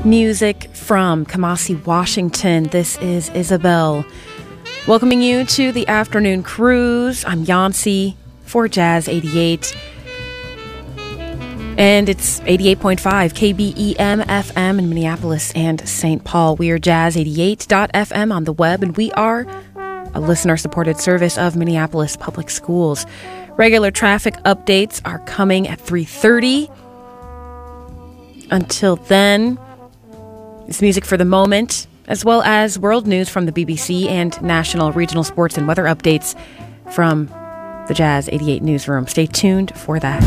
Music from Kamasi, Washington. This is Isabel, welcoming you to the afternoon cruise. I'm Yancy for Jazz 88. And it's 88.5 KBEM FM in Minneapolis and St. Paul. We are jazz88.fm on the web, and we are a listener-supported service of Minneapolis Public Schools. Regular traffic updates are coming at 3:30. Until then, it's music for the moment, as well as world news from the BBC and national, regional sports and weather updates from the Jazz 88 newsroom. Stay tuned for that.